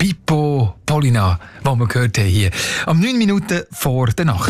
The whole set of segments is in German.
Pippo Polina, die wir gehört haben hier. Am 9 Minuten vor der Nacht.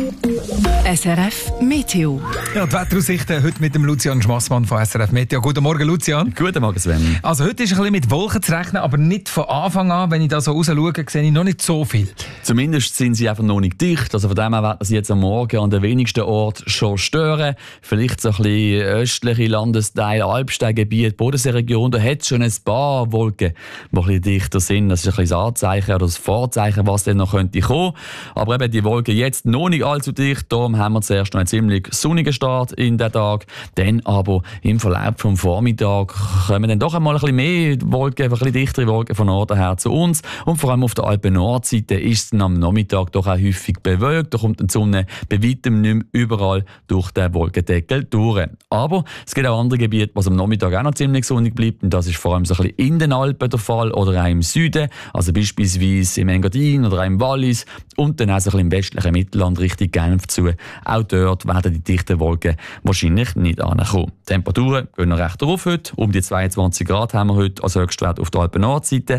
SRF Meteo. Ja, die Wetteraussichten heute mit dem Lucian Schmassmann von SRF Meteo. Guten Morgen, Lucian. Guten Morgen, Sven. Also heute ist ein bisschen mit Wolken zu rechnen, aber nicht von Anfang an. Wenn ich da so raus schaue, sehe ich noch nicht so viel. Zumindest sind sie einfach noch nicht dicht. Also von dem her werden sie jetzt am Morgen an den wenigsten Orten schon stören. Vielleicht so ein bisschen östliche Landesteile, Alpsteingebiet, Bodenseeregion, da hat es schon ein paar Wolken, die ein bisschen dichter sind. Das ist ein bisschen das Anzeichen oder das Vorzeichen, was dann noch könnte kommen. Aber eben die Wolken jetzt noch nicht allzu dicht. Darum haben wir zuerst noch einen ziemlich sonnigen Start in den Tag. Dann aber im Verlauf vom Vormittag kommen dann doch einmal ein bisschen mehr Wolken, ein bisschen dichtere Wolken von Norden her zu uns. Und vor allem auf der Alpen-Nordseite ist es dann am Nachmittag doch auch häufig bewölkt. Da kommt die Sonne bei weitem nicht mehr überall durch den Wolkendeckel durch. Aber es gibt auch andere Gebiete, wo es am Nachmittag auch noch ziemlich sonnig bleibt. Und das ist vor allem so ein bisschen in den Alpen der Fall oder auch im Süden. Also beispielsweise im Engadin oder auch im Wallis. Und dann auch so ein bisschen im westlichen Mittelland Richtung Genf zu. Auch dort werden die dichten Wolken wahrscheinlich nicht ankommen. Die Temperaturen gehen noch recht rauf heute. Um die 22 Grad haben wir heute als Höchstwert auf der Alpen-Nordseite.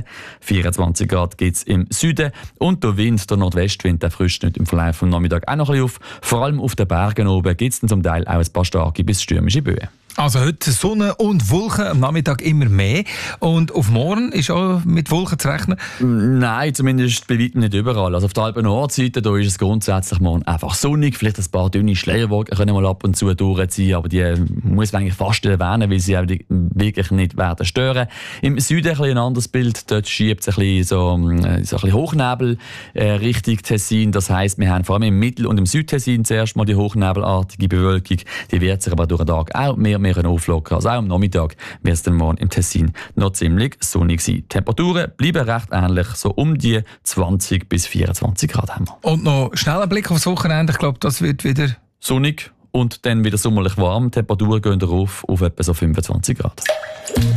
24 Grad gibt es im Süden. Und der Wind, der Nordwestwind, der frischt nicht im Verlauf des Nachmittags auch noch ein bisschen auf. Vor allem auf den Bergen oben gibt es dann zum Teil auch ein paar starke bis stürmische Böen. Also heute Sonne und Wolken, am Nachmittag immer mehr. Und auf morgen ist auch mit Wolken zu rechnen? Nein, zumindest bei weitem nicht überall. Also auf der Alpen-Nordseite da ist es grundsätzlich morgen einfach sonnig. Vielleicht ein paar dünne Schleierwolken können mal ab und zu durchziehen, aber die muss man eigentlich fast erwähnen, weil sie auch wirklich nicht werden stören. Im Süden ein bisschen ein anderes Bild. Dort schiebt es ein bisschen Hochnebel Richtung Tessin. Das heisst, wir haben vor allem im Mittel- und im Südtessin zuerst mal die hochnebelartige Bewölkung. Die wird sich aber durch den Tag auch mehr auflockern. Also auch am Nachmittag wird es dann morgen im Tessin noch ziemlich sonnig sein. Die Temperaturen bleiben recht ähnlich, so um die 20 bis 24 Grad haben wir. Und noch schnell ein Blick aufs Wochenende. Ich glaube, das wird wieder sonnig und dann wieder sommerlich warm. Die Temperaturen gehen rauf auf etwa so 25 Grad.